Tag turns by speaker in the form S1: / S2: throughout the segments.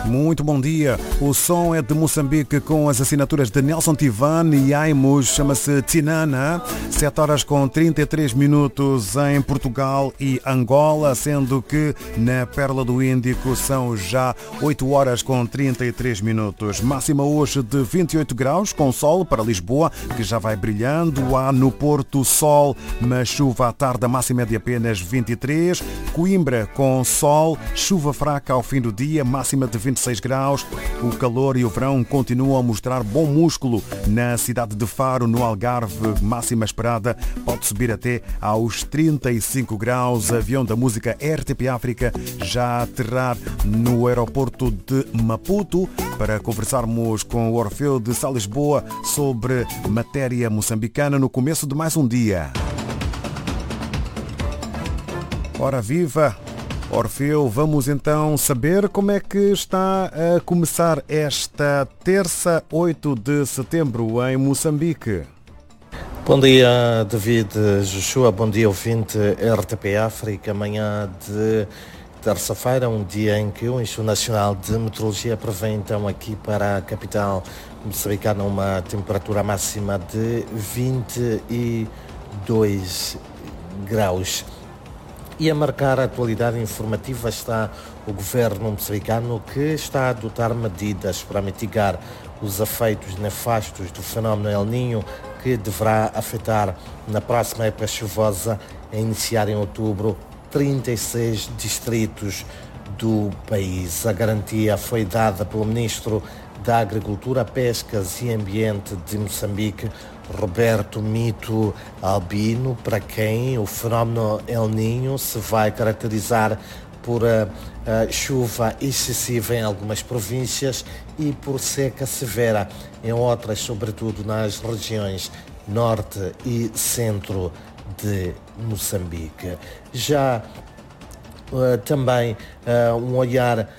S1: Muito bom dia. O som é de Moçambique com as assinaturas de Nelson Tivan e Aimus, chama-se Tinana. 7 horas com 33 minutos em Portugal e Angola, sendo que na Pérola do Índico são já 8 horas com 33 minutos. Máxima hoje de 28 graus, com sol para Lisboa, que já vai brilhando. Há no Porto sol, mas chuva à tarde, a máxima é de apenas 23. Coimbra com sol, chuva fraca ao fim do dia, máxima de 26 graus. O calor e o verão continuam a mostrar bom músculo na cidade de Faro, no Algarve. Máxima esperada pode subir até aos 35 graus. Avião da música RTP África já a aterrar no aeroporto de Maputo para conversarmos com o Orfeu de Salisboa sobre matéria moçambicana no começo de mais um dia. Ora viva! Orfeu, vamos então saber como é que está a começar esta terça, 8 de setembro, em Moçambique.
S2: Bom dia, David Joshua, bom dia, ouvinte RTP África. Amanhã de terça-feira, um dia em que o Instituto Nacional de Meteorologia prevê então aqui para a capital moçambicana uma temperatura máxima de 22 graus. E a marcar a atualidade informativa está o governo moçambicano, que está a adotar medidas para mitigar os efeitos nefastos do fenómeno El Niño, que deverá afetar na próxima época chuvosa, a iniciar em outubro 36 distritos do país. A garantia foi dada pelo ministro da Agricultura, Pescas e Ambiente de Moçambique, Roberto Mito Albino, para quem o fenómeno El Niño se vai caracterizar por chuva excessiva em algumas províncias e por seca severa em outras, sobretudo nas regiões norte e centro de Moçambique. Já também um olhar,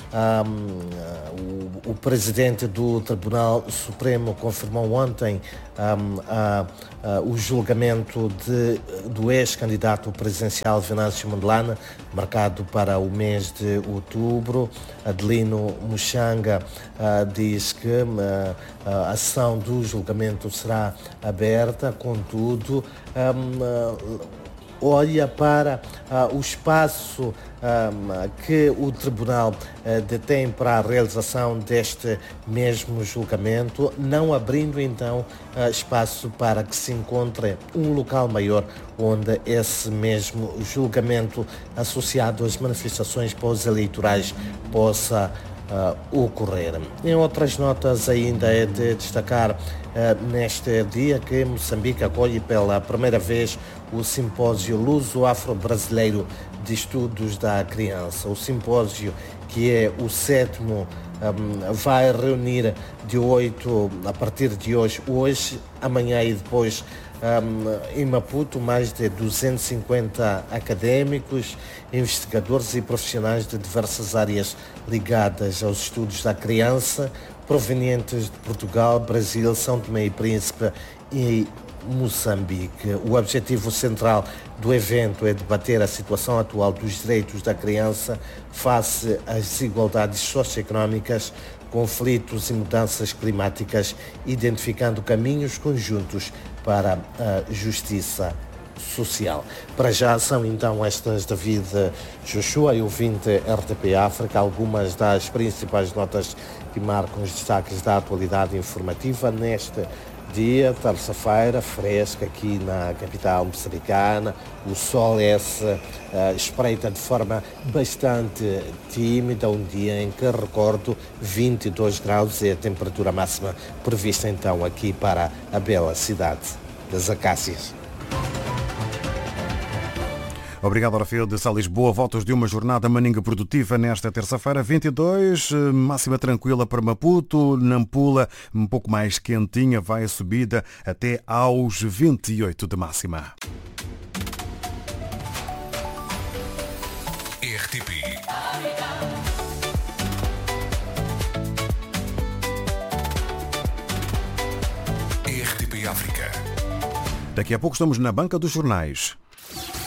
S2: o presidente do Tribunal Supremo confirmou ontem o julgamento do ex-candidato presidencial Venâncio Mondlane, marcado para o mês de outubro. Adelino Muxanga diz que a sessão do julgamento será aberta, contudo, olha para o espaço que o Tribunal detém para a realização deste mesmo julgamento, não abrindo então espaço para que se encontre um local maior onde esse mesmo julgamento associado às manifestações pós-eleitorais possa ocorrer. Em outras notas ainda é de destacar neste dia que Moçambique acolhe pela primeira vez o simpósio Luso-Afro-Brasileiro de Estudos da Criança. O simpósio, que é o 7º, vai reunir a partir de hoje, amanhã e depois em Maputo, mais de 250 académicos, investigadores e profissionais de diversas áreas ligadas aos estudos da criança, provenientes de Portugal, Brasil, São Tomé e Príncipe e Moçambique. O objetivo central do evento é debater a situação atual dos direitos da criança face às desigualdades socioeconómicas, conflitos e mudanças climáticas, identificando caminhos conjuntos para a justiça social. Para já são então estas, David Joshua e ouvinte RTP África, algumas das principais notas que marcam os destaques da atualidade informativa neste dia, terça-feira, fresca aqui na capital moçambicana. O sol espreita de forma bastante tímida, um dia em que, recordo, 22 graus é a temperatura máxima prevista então aqui para a bela cidade das Acácias.
S1: Obrigado, Orfeu de Salisboa. Voltas de uma jornada maninga produtiva nesta terça-feira, 22, máxima tranquila para Maputo. Nampula, um pouco mais quentinha, vai a subida até aos 28 de máxima.
S3: RTP RTP África.
S1: Daqui a pouco estamos na banca dos jornais.